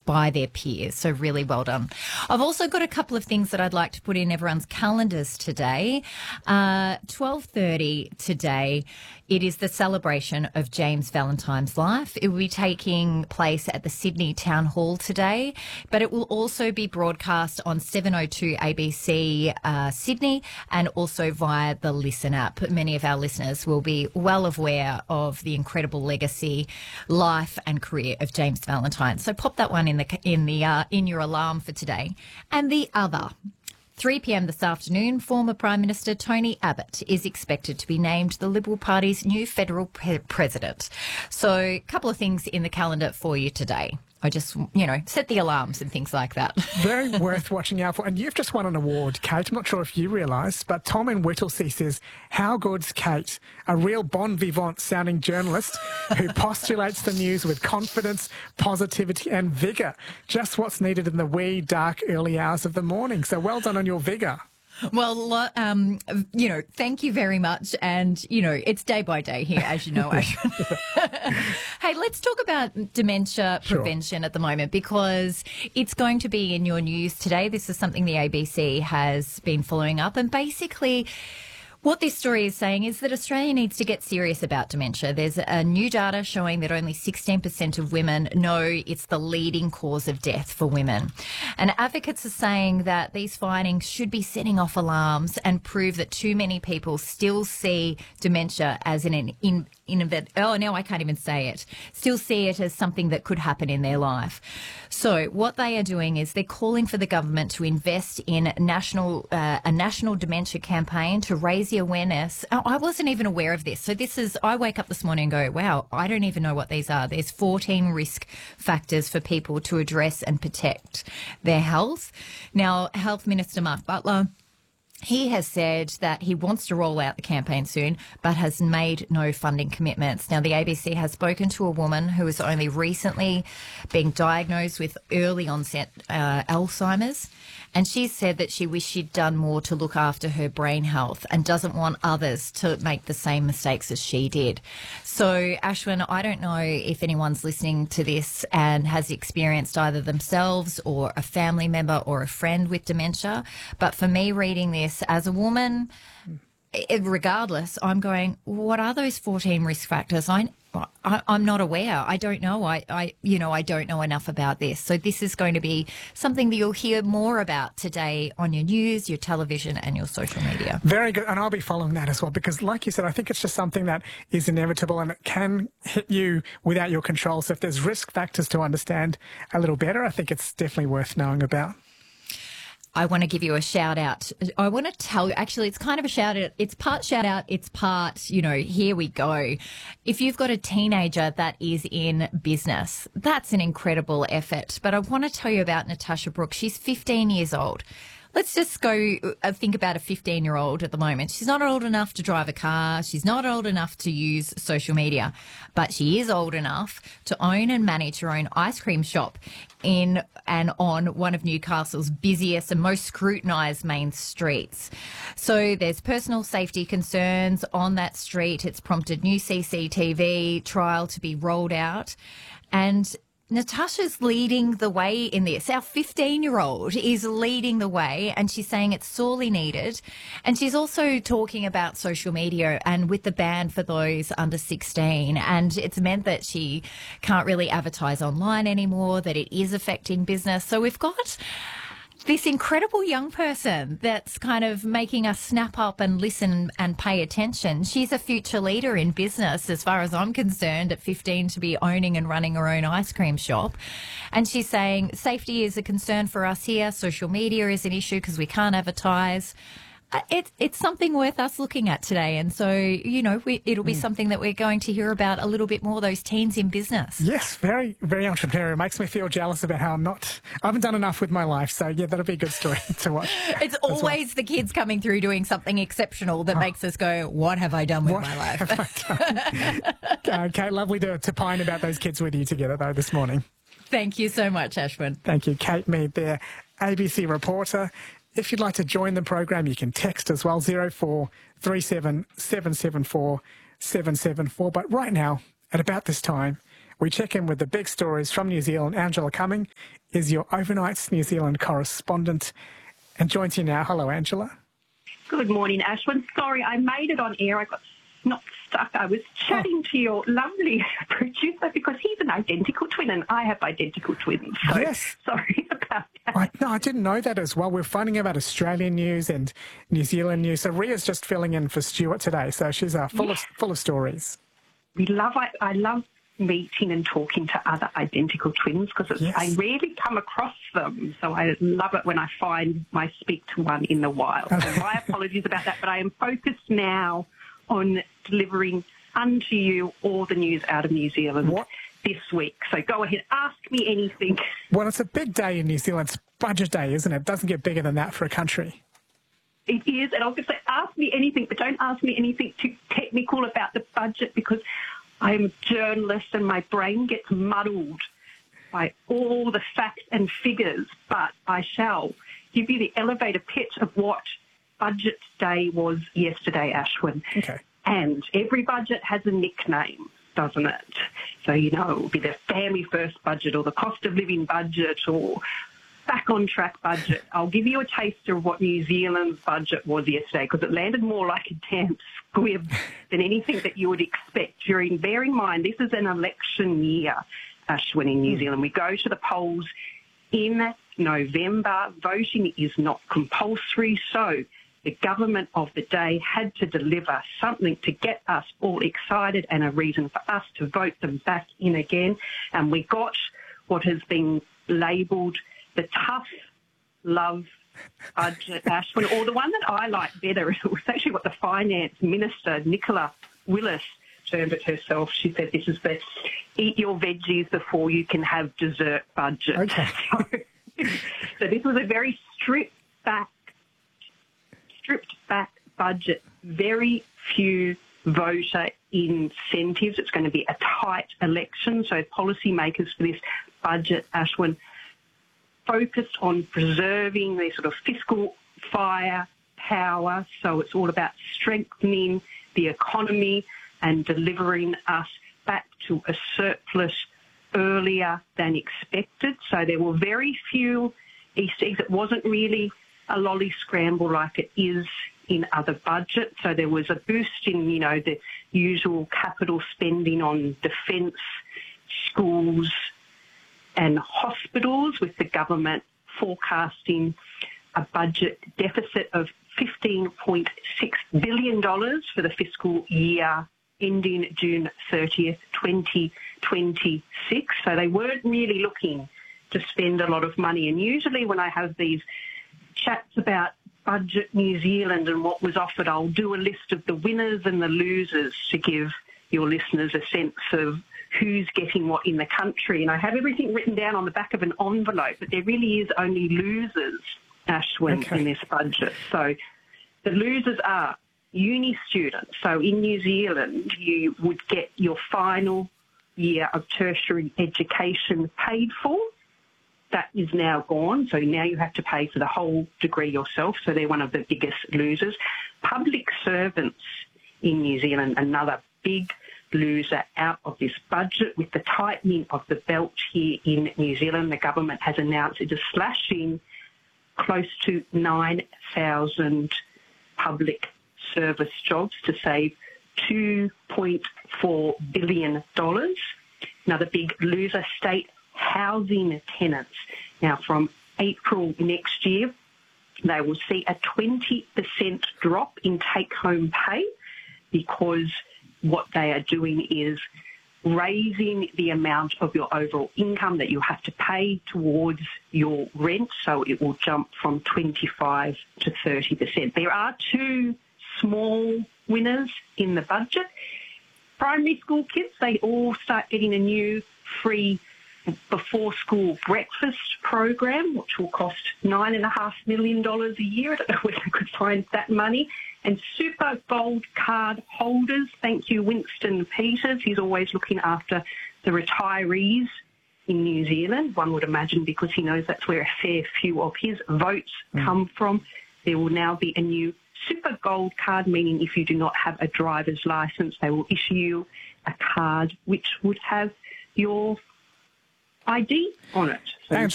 by their peers. So really well done. I've also got a couple of things that I'd like to put in everyone's calendars today. 12:30 today, it is the celebration of James Valentine's life. It will be taking place at the Sydney Town Hall today, but it will also be broadcast on 702 ABC Sydney and also via the Listen app. Many of our listeners will be well aware of the incredible legacy, life and career of James Valentine. So pop that one in your alarm for today. And the other, 3 p.m. this afternoon, former Prime Minister Tony Abbott is expected to be named the Liberal Party's new federal president. So a couple of things in the calendar for you today. I just, set the alarms and things like that. Very worth watching out for. And you've just won an award, Kate. I'm not sure if you realised, but Tom in Whittlesea says, how good's Kate? A real bon vivant sounding journalist who postulates the news with confidence, positivity and vigour. Just what's needed in the wee, dark, early hours of the morning. So well done on your vigour. Well, thank you very much. And, it's day by day here, as you know. Hey, let's talk about dementia prevention at the moment, because it's going to be in your news today. This is something the ABC has been following up. And basically, what this story is saying is that Australia needs to get serious about dementia. There's a new data showing that only 16% of women know it's the leading cause of death for women. And advocates are saying that these findings should be setting off alarms and prove that too many people still see dementia as still see it as something that could happen in their life. So what they are doing is they're calling for the government to invest in a national dementia campaign to raise the awareness. I wasn't even aware of this. So I wake up this morning and go, wow, I don't even know what these are. There's 14 risk factors for people to address and protect their health. Now, Health Minister Mark Butler, he has said that he wants to roll out the campaign soon, but has made no funding commitments. Now, the ABC has spoken to a woman who has only recently been diagnosed with early onset Alzheimer's, and she said that she wished she'd done more to look after her brain health and doesn't want others to make the same mistakes as she did. So, Ashwin, I don't know if anyone's listening to this and has experienced either themselves or a family member or a friend with dementia, but for me reading this, as a woman, regardless, I'm going, what are those 14 risk factors? I'm not aware. I don't know. I don't know enough about this. So this is going to be something that you'll hear more about today on your news, your television and your social media. Very good. And I'll be following that as well, because like you said, I think it's just something that is inevitable and it can hit you without your control. So if there's risk factors to understand a little better, I think it's definitely worth knowing about. I want to give you a shout out. I want to tell you, actually, it's kind of a shout out. It's part shout out. It's part, here we go. If you've got a teenager that is in business, that's an incredible effort. But I want to tell you about Natasha Brooks. She's 15 years old. Let's just go think about a 15-year-old at the moment. She's not old enough to drive a car. She's not old enough to use social media, but she is old enough to own and manage her own ice cream shop in and on one of Newcastle's busiest and most scrutinised main streets. So there's personal safety concerns on that street. It's prompted new CCTV trial to be rolled out, and Natasha's leading the way in this. Our 15-year-old is leading the way, and she's saying it's sorely needed. And she's also talking about social media and with the ban for those under 16. And it's meant that she can't really advertise online anymore, that it is affecting business. So we've got this incredible young person that's kind of making us snap up and listen and pay attention. She's a future leader in business, as far as I'm concerned, at 15 to be owning and running her own ice cream shop. And she's saying safety is a concern for us here. Social media is an issue because we can't advertise. It's something worth us looking at today. And so, it'll be something that we're going to hear about a little bit more, those teens in business. Yes, very, very entrepreneurial. It makes me feel jealous about how I haven't done enough with my life. So, yeah, that'll be a good story to watch. It's always the kids coming through doing something exceptional that makes us go, what have I done with my life? Kate, lovely to pine about those kids with you together, though, this morning. Thank you so much, Ashwin. Thank you. Kate Mead there, ABC reporter. If you'd like to join the program, you can text as well, 0437 774 774. But right now, at about this time, we check in with the big stories from New Zealand. Angela Cumming is your overnight New Zealand correspondent and joins you now. Hello, Angela. Good morning, Ashwin. Sorry, I made it on air. I got not stuck. I was chatting to your lovely producer because he's an identical twin and I have identical twins. So Yes. Sorry about that. I didn't know that as well. We're finding about Australian news and New Zealand news. So Ria's just filling in for Stuart today. So she's full of stories. I love meeting and talking to other identical twins because I rarely come across them. So I love it when I speak to one in the wild. So my apologies about that, but I am focused now on delivering unto you all the news out of New Zealand this week. So go ahead, ask me anything. Well, it's a big day in New Zealand. It's Budget Day, isn't it? It doesn't get bigger than that for a country. It is, and I was going to say, ask me anything, but don't ask me anything too technical about the budget because I'm a journalist and my brain gets muddled by all the facts and figures, but I shall give you the elevator pitch of what Budget Day was yesterday, Ashwin. Okay. And every budget has a nickname, doesn't it? So, it will be the Family First budget or the cost of living budget or back on track budget. I'll give you a taster of what New Zealand's budget was yesterday because it landed more like a damn squib than anything that you would expect bear in mind, this is an election year, Ashwin, in New Zealand. We go to the polls in November. Voting is not compulsory, so the government of the day had to deliver something to get us all excited and a reason for us to vote them back in again. And we got what has been labelled the tough love budget, Ashwin, or the one that I like better. It was actually what the Finance Minister, Nicola Willis, termed it herself. She said this is the eat your veggies before you can have dessert budget. Okay. So this was a very stripped back budget, very few voter incentives. It's going to be a tight election. So policymakers for this budget, Ashwin, focused on preserving their sort of fiscal firepower. So it's all about strengthening the economy and delivering us back to a surplus earlier than expected. So there were very few Easter eggs. It wasn't really a lolly scramble like it is in other budgets. So there was a boost in, the usual capital spending on defence, schools and hospitals, with the government forecasting a budget deficit of $15.6 billion for the fiscal year ending June 30th, 2026. So they weren't really looking to spend a lot of money. And usually when I have these chats about Budget New Zealand and what was offered, I'll do a list of the winners and the losers to give your listeners a sense of who's getting what in the country. And I have everything written down on the back of an envelope, but there really is only losers, Ashwin, in this budget. So the losers are uni students. So in New Zealand, you would get your final year of tertiary education paid for. That is now gone. So now you have to pay for the whole degree yourself. So they're one of the biggest losers. Public servants in New Zealand, another big loser out of this budget. With the tightening of the belt here in New Zealand, the government has announced it is slashing close to 9,000 public service jobs to save $2.4 billion. Another big loser, state housing tenants. Now, from April next year, they will see a 20% drop in take-home pay because what they are doing is raising the amount of your overall income that you have to pay towards your rent, so it will jump from 25 to 30%. There are two small winners in the budget. Primary school kids, they all start getting a new free before-school breakfast program, which will cost $9.5 million a year. I don't know where I could find that money. And Super Gold card holders, thank you, Winston Peters. He's always looking after the retirees in New Zealand, one would imagine, because he knows that's where a fair few of his votes come from. There will now be a new Super Gold card, meaning if you do not have a driver's licence, they will issue you a card which would have your ID on it. So And